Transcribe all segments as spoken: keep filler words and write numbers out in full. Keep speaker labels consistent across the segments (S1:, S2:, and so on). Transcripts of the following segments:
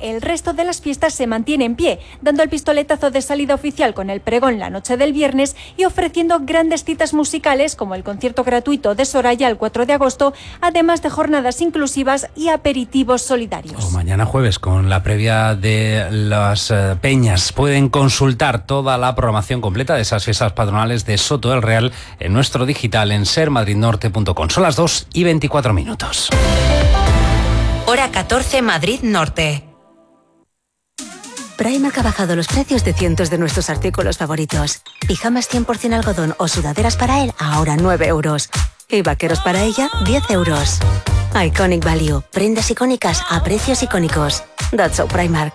S1: el resto de las fiestas se mantiene en pie, dando el pistoletazo de salida oficial con el pregón la noche del viernes y ofreciendo grandes citas musicales como el concierto gratuito de Soraya el cuatro de agosto, además de jornadas inclusivas y aperitivos solidarios.
S2: O mañana jueves con la previa de las eh, peñas. Pueden consultar toda la programación completa de esas fiestas patronales de Soto del Real en nuestro digital en ser madrid norte punto com. Son las dos y veinticuatro minutos.
S3: Hora catorce, Madrid Norte.
S4: Primark ha bajado los precios de cientos de nuestros artículos favoritos. Pijamas cien por ciento algodón o sudaderas para él, ahora nueve euros. Y vaqueros para ella, diez euros. Iconic Value. Prendas icónicas a precios icónicos. That's so Primark.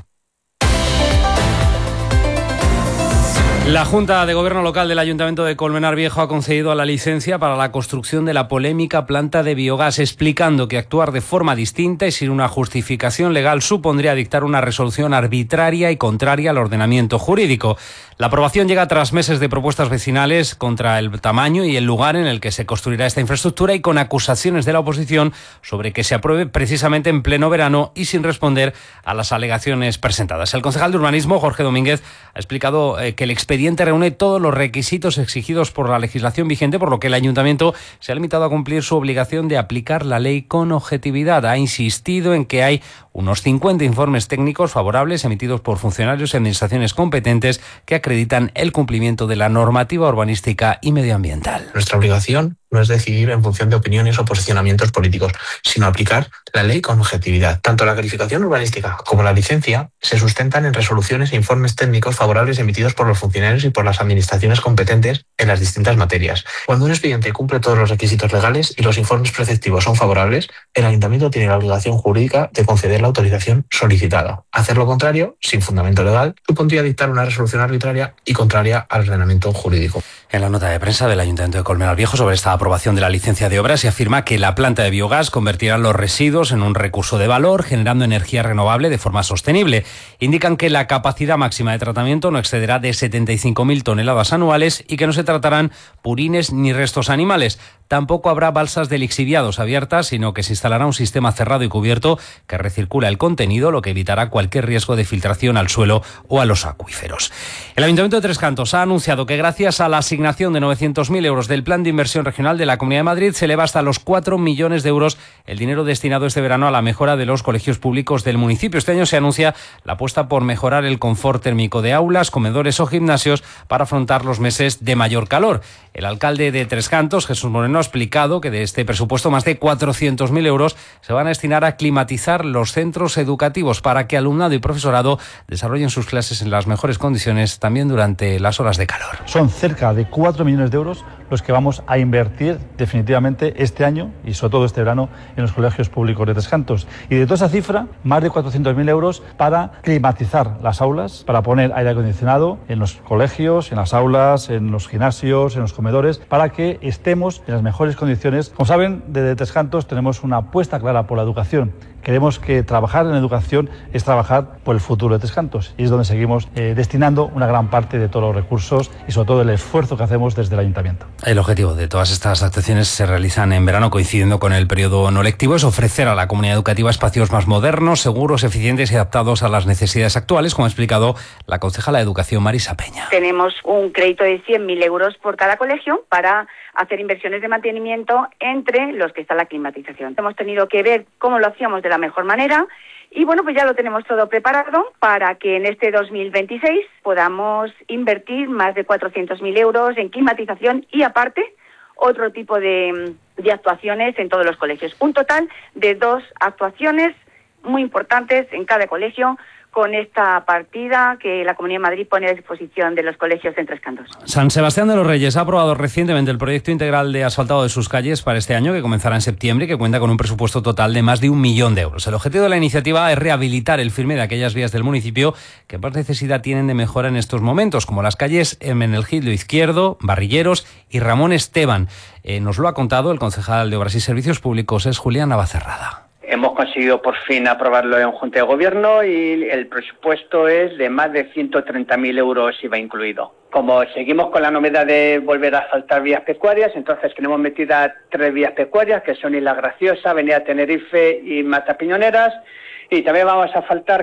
S2: La Junta de Gobierno Local del Ayuntamiento de Colmenar Viejo ha concedido la licencia para la construcción de la polémica planta de biogás, explicando que actuar de forma distinta y sin una justificación legal supondría dictar una resolución arbitraria y contraria al ordenamiento jurídico. La aprobación llega tras meses de propuestas vecinales contra el tamaño y el lugar en el que se construirá esta infraestructura y con acusaciones de la oposición sobre que se apruebe precisamente en pleno verano y sin responder a las alegaciones presentadas. El concejal de Urbanismo, Jorge Domínguez, ha explicado eh, que el expediente reúne todos los requisitos exigidos por la legislación vigente, por lo que el ayuntamiento se ha limitado a cumplir su obligación de aplicar la ley con objetividad. Ha insistido en que hay unos cincuenta informes técnicos favorables emitidos por funcionarios y administraciones competentes que acreditan el cumplimiento de la normativa urbanística y medioambiental.
S5: Nuestra obligación no es decidir en función de opiniones o posicionamientos políticos, sino aplicar la ley con objetividad. Tanto la calificación urbanística como la licencia se sustentan en resoluciones e informes técnicos favorables emitidos por los funcionarios y por las administraciones competentes en las distintas materias. Cuando un expediente cumple todos los requisitos legales y los informes preceptivos son favorables, el ayuntamiento tiene la obligación jurídica de conceder la autorización solicitada. Hacer lo contrario, sin fundamento legal, supondría dictar una resolución arbitraria y contraria al ordenamiento jurídico.
S2: En la nota de prensa del Ayuntamiento de Colmenar Viejo sobre esta aprobación de la licencia de obra se afirma que la planta de biogás convertirá los residuos en un recurso de valor, generando energía renovable de forma sostenible. Indican que la capacidad máxima de tratamiento no excederá de setenta y cinco mil toneladas anuales y que no se tratarán purines ni restos animales. Tampoco habrá balsas de lixiviados abiertas, sino que se instalará un sistema cerrado y cubierto que recircula el contenido, lo que evitará cualquier riesgo de filtración al suelo o a los acuíferos. El Ayuntamiento de Tres Cantos ha anunciado que gracias a la asignación de novecientos mil euros del Plan de Inversión Regional de la Comunidad de Madrid se eleva hasta los cuatro millones de euros el dinero destinado este verano a la mejora de los colegios públicos del municipio. Este año se anuncia la apuesta por mejorar el confort térmico de aulas, comedores o gimnasios para afrontar los meses de mayor calor. El alcalde de Tres Cantos, Jesús Moreno, ha explicado que de este presupuesto más de cuatrocientos mil euros se van a destinar a climatizar los centros educativos para que alumnado y profesorado desarrollen sus clases en las mejores condiciones también durante las horas de calor.
S6: Son cerca de cuatro millones de euros los que vamos a invertir definitivamente este año y sobre todo este verano en los colegios públicos de Tres Cantos. Y de toda esa cifra, más de cuatrocientos mil euros para climatizar las aulas, para poner aire acondicionado en los colegios, en las aulas, en los gimnasios, en los comedores, para que estemos en las mejores condiciones. Como saben, desde Tres Cantos tenemos una apuesta clara por la educación. Queremos que trabajar en educación es trabajar por el futuro de Tres Cantos y es donde seguimos eh, destinando una gran parte de todos los recursos y sobre todo el esfuerzo que hacemos desde el Ayuntamiento.
S2: El objetivo de todas estas actuaciones se realizan en verano coincidiendo con el periodo no lectivo, es ofrecer a la comunidad educativa espacios más modernos, seguros, eficientes y adaptados a las necesidades actuales, como ha explicado la concejala de Educación Marisa Peña.
S7: Tenemos un crédito de cien mil euros por cada colegio para hacer inversiones de mantenimiento entre los que está la climatización. Hemos tenido que ver cómo lo hacíamos de la mejor manera y bueno, pues ya lo tenemos todo preparado para que en este dos mil veintiséis podamos invertir más de cuatrocientos mil euros en climatización y aparte otro tipo de, de actuaciones en todos los colegios. Un total de dos actuaciones muy importantes en cada colegio con esta partida que la Comunidad de Madrid pone a disposición de los colegios en Tres Cantos.
S2: San Sebastián de los Reyes ha aprobado recientemente el proyecto integral de asfaltado de sus calles para este año, que comenzará en septiembre y que cuenta con un presupuesto total de más de un millón de euros. El objetivo de la iniciativa es rehabilitar el firme de aquellas vías del municipio que más necesidad tienen de mejora en estos momentos, como las calles Hermenegildo Izquierdo, Barrilleros y Ramón Esteban. Eh, nos lo ha contado el concejal de Obras y Servicios Públicos, es Julián Navacerrada.
S8: Hemos conseguido por fin aprobarlo en Junta de Gobierno y el presupuesto es de más de ciento treinta mil euros I V A incluido. Como seguimos con la novedad de volver a asfaltar vías pecuarias, entonces tenemos metidas tres vías pecuarias que son Isla Graciosa, Avenida Tenerife y Matapiñoneras. Y también vamos a asfaltar